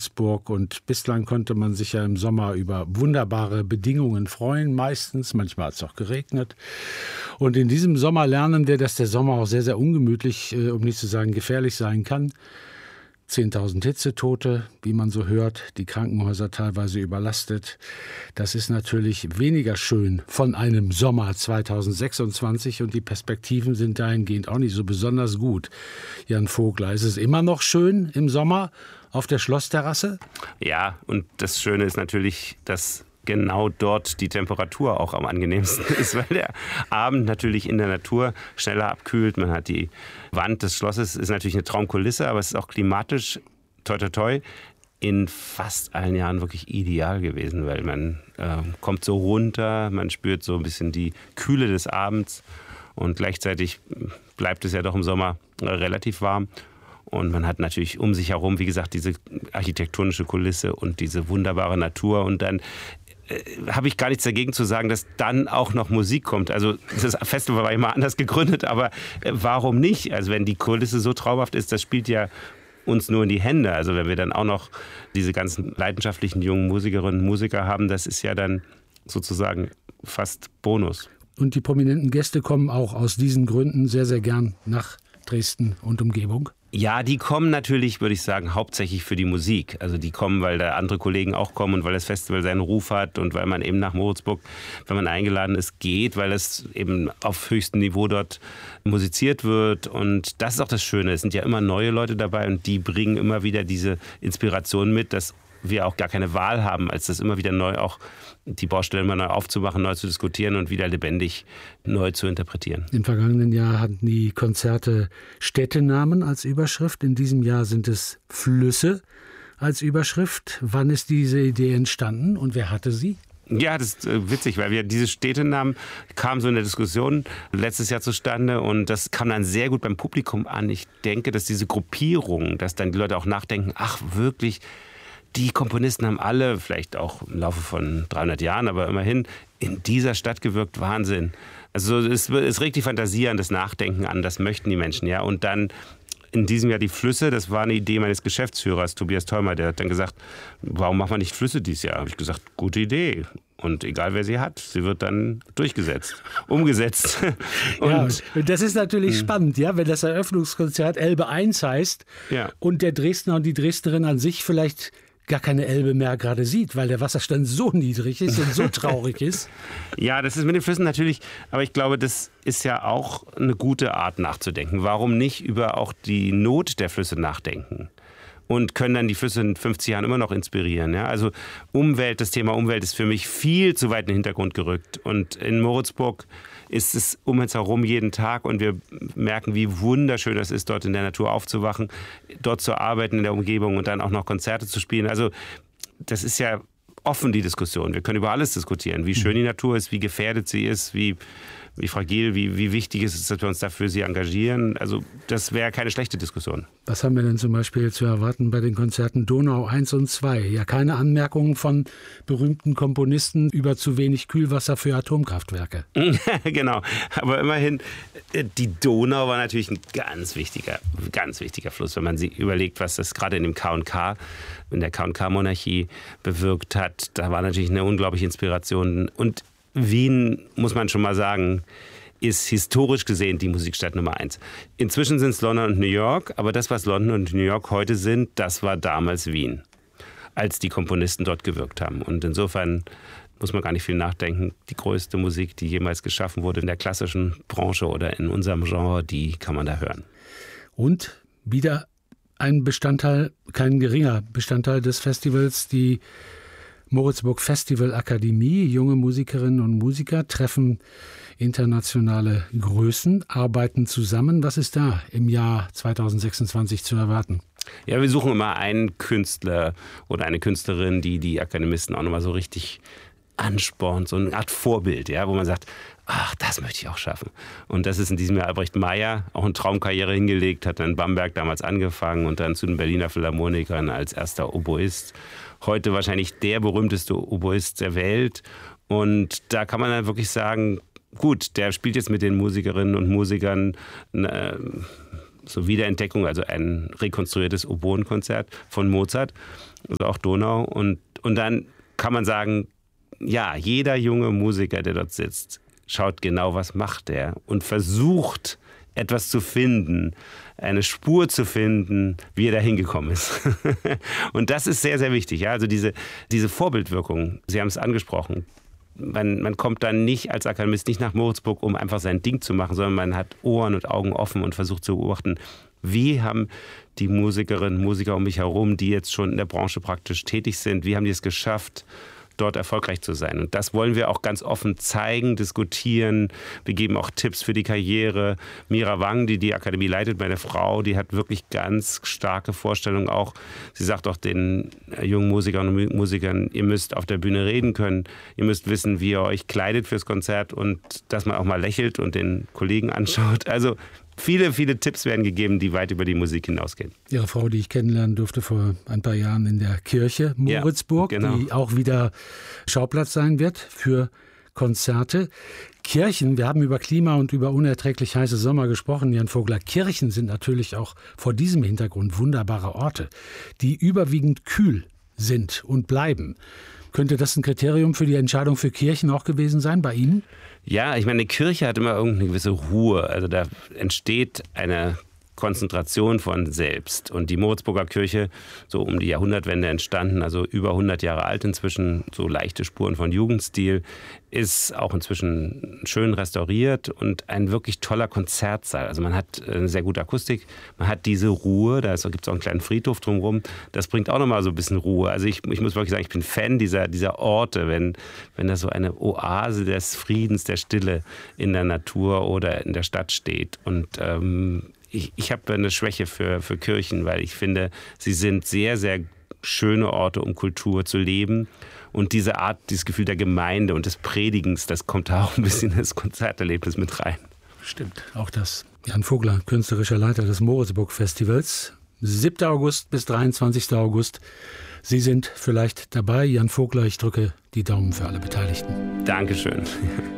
Moritzburg. Und bislang konnte man sich ja im Sommer über wunderbare Bedingungen freuen, meistens. Manchmal hat es auch geregnet. Und in diesem Sommer lernen wir, dass der Sommer auch sehr, sehr ungemütlich, um nicht zu sagen gefährlich sein kann. 10.000 Hitzetote, wie man so hört, die Krankenhäuser teilweise überlastet. Das ist natürlich weniger schön von einem Sommer 2026 und die Perspektiven sind dahingehend auch nicht so besonders gut. Jan Vogler, ist es immer noch schön im Sommer auf der Schlossterrasse? Ja, und das Schöne ist natürlich, dass genau dort die Temperatur auch am angenehmsten ist, weil der Abend natürlich in der Natur schneller abkühlt. Man hat die Wand des Schlosses, ist natürlich eine Traumkulisse, aber es ist auch klimatisch, toi toi toi, in fast allen Jahren wirklich ideal gewesen, weil man kommt so runter, man spürt so ein bisschen die Kühle des Abends und gleichzeitig bleibt es ja doch im Sommer relativ warm. Und man hat natürlich um sich herum, wie gesagt, diese architektonische Kulisse und diese wunderbare Natur. Und dann habe ich gar nichts dagegen zu sagen, dass dann auch noch Musik kommt. Also das Festival war immer anders gegründet, aber warum nicht? Also wenn die Kulisse so traumhaft ist, das spielt ja uns nur in die Hände. Also wenn wir dann auch noch diese ganzen leidenschaftlichen jungen Musikerinnen und Musiker haben, das ist ja dann sozusagen fast Bonus. Und die prominenten Gäste kommen auch aus diesen Gründen sehr, sehr gern nach Dresden und Umgebung? Ja, die kommen natürlich, würde ich sagen, hauptsächlich für die Musik. Also die kommen, weil da andere Kollegen auch kommen und weil das Festival seinen Ruf hat und weil man eben nach Moritzburg, wenn man eingeladen ist, geht, weil es eben auf höchstem Niveau dort musiziert wird. Und das ist auch das Schöne. Es sind ja immer neue Leute dabei und die bringen immer wieder diese Inspiration mit, dass wir auch gar keine Wahl haben, als das immer wieder neu auch die Baustelle immer neu aufzumachen, neu zu diskutieren und wieder lebendig neu zu interpretieren. Im vergangenen Jahr hatten die Konzerte Städtenamen als Überschrift. In diesem Jahr sind es Flüsse als Überschrift. Wann ist diese Idee entstanden und wer hatte sie? Ja, das ist witzig, weil diese Städtenamen kamen so in der Diskussion letztes Jahr zustande und das kam dann sehr gut beim Publikum an. Ich denke, dass diese Gruppierung, dass dann die Leute auch nachdenken, ach wirklich, die Komponisten haben alle, vielleicht auch im Laufe von 300 Jahren, aber immerhin in dieser Stadt gewirkt. Wahnsinn. Also es regt die Fantasie an, das Nachdenken an, das möchten die Menschen, ja. Und dann in diesem Jahr die Flüsse, das war eine Idee meines Geschäftsführers, Tobias Theumer, der hat dann gesagt, warum machen wir nicht Flüsse dieses Jahr? Habe ich gesagt, gute Idee. Und egal wer sie hat, sie wird dann durchgesetzt, umgesetzt. Und ja, das ist natürlich spannend, ja, wenn das Eröffnungskonzert Elbe 1 heißt und der Dresdner und die Dresdnerin an sich vielleicht gar keine Elbe mehr gerade sieht, weil der Wasserstand so niedrig ist und so traurig ist. Ja, das ist mit den Flüssen natürlich, aber ich glaube, das ist ja auch eine gute Art nachzudenken. Warum nicht über auch die Not der Flüsse nachdenken? Und können dann die Flüsse in 50 Jahren immer noch inspirieren. Ja? Also das Thema Umwelt ist für mich viel zu weit in den Hintergrund gerückt. Und in Moritzburg ist es um uns herum jeden Tag und wir merken, wie wunderschön das ist, dort in der Natur aufzuwachen, dort zu arbeiten in der Umgebung und dann auch noch Konzerte zu spielen. Also das ist ja offen, die Diskussion. Wir können über alles diskutieren, wie schön die Natur ist, wie gefährdet sie ist, wie fragil, wie wichtig ist es, dass wir uns dafür sie engagieren. Also das wäre keine schlechte Diskussion. Was haben wir denn zum Beispiel zu erwarten bei den Konzerten Donau 1 und 2? Ja, keine Anmerkungen von berühmten Komponisten über zu wenig Kühlwasser für Atomkraftwerke. Genau, aber immerhin, die Donau war natürlich ein ganz wichtiger Fluss, wenn man sich überlegt, was das gerade in dem K&K, in der K&K-Monarchie bewirkt hat. Da war natürlich eine unglaubliche Inspiration. Und Wien, muss man schon mal sagen, ist historisch gesehen die Musikstadt Nummer 1. Inzwischen sind es London und New York, aber das, was London und New York heute sind, das war damals Wien, als die Komponisten dort gewirkt haben. Und insofern muss man gar nicht viel nachdenken. Die größte Musik, die jemals geschaffen wurde in der klassischen Branche oder in unserem Genre, die kann man da hören. Und wieder ein Bestandteil, kein geringer Bestandteil des Festivals, die Moritzburg Festival Akademie. Junge Musikerinnen und Musiker treffen internationale Größen, arbeiten zusammen. Was ist da im Jahr 2026 zu erwarten? Ja, wir suchen immer einen Künstler oder eine Künstlerin, die die Akademisten auch nochmal so richtig anspornt, so eine Art Vorbild, ja, wo man sagt, ach, das möchte ich auch schaffen. Und das ist in diesem Jahr Albrecht Meier, auch eine Traumkarriere hingelegt, hat dann in Bamberg damals angefangen und dann zu den Berliner Philharmonikern als erster Oboist. Heute wahrscheinlich der berühmteste Oboist der Welt. Und da kann man dann wirklich sagen, gut, der spielt jetzt mit den Musikerinnen und Musikern so Wiederentdeckung, also ein rekonstruiertes Oboenkonzert von Mozart, also auch Donau. Und dann kann man sagen, ja, jeder junge Musiker, der dort sitzt, schaut genau, was macht er und versucht, etwas zu finden, eine Spur zu finden, wie er da hingekommen ist. Und das ist sehr, sehr wichtig. Ja? Also diese Vorbildwirkung, Sie haben es angesprochen, man kommt dann nicht als Akademist nicht nach Moritzburg, um einfach sein Ding zu machen, sondern man hat Ohren und Augen offen und versucht zu beobachten, wie haben die Musikerinnen und Musiker um mich herum, die jetzt schon in der Branche praktisch tätig sind, wie haben die es geschafft, dort erfolgreich zu sein. Und das wollen wir auch ganz offen zeigen, diskutieren. Wir geben auch Tipps für die Karriere. Mira Wang, die die Akademie leitet, meine Frau, die hat wirklich ganz starke Vorstellungen auch. Sie sagt auch den jungen Musikerinnen und Musikern, ihr müsst auf der Bühne reden können. Ihr müsst wissen, wie ihr euch kleidet fürs Konzert und dass man auch mal lächelt und den Kollegen anschaut. Also viele, viele Tipps werden gegeben, die weit über die Musik hinausgehen. Ihre Frau, die ich kennenlernen durfte vor ein paar Jahren in der Kirche Moritzburg, ja, genau, die auch wieder Schauplatz sein wird für Konzerte. Kirchen, wir haben über Klima und über unerträglich heiße Sommer gesprochen, Jan Vogler. Kirchen sind natürlich auch vor diesem Hintergrund wunderbare Orte, die überwiegend kühl sind und bleiben. Könnte das ein Kriterium für die Entscheidung für Kirchen auch gewesen sein bei Ihnen? Ja, ich meine, eine Kirche hat immer irgendeine gewisse Ruhe. Also da entsteht eine Konzentration von selbst. Und die Moritzburger Kirche, so um die Jahrhundertwende entstanden, also über 100 Jahre alt inzwischen, so leichte Spuren von Jugendstil, ist auch inzwischen schön restauriert und ein wirklich toller Konzertsaal. Also man hat eine sehr gute Akustik, man hat diese Ruhe, da gibt es auch einen kleinen Friedhof drumherum. Das bringt auch nochmal so ein bisschen Ruhe. Also ich muss wirklich sagen, ich bin Fan dieser Orte, wenn da so eine Oase des Friedens, der Stille in der Natur oder in der Stadt steht. Und ich habe eine Schwäche für Kirchen, weil ich finde, sie sind sehr, sehr schöne Orte, um Kultur zu leben. Und diese Art, dieses Gefühl der Gemeinde und des Predigens, das kommt da auch ein bisschen in das Konzerterlebnis mit rein. Stimmt, auch das. Jan Vogler, künstlerischer Leiter des Moritzburg-Festivals. 7. August bis 23. August. Sie sind vielleicht dabei. Jan Vogler, ich drücke die Daumen für alle Beteiligten. Dankeschön.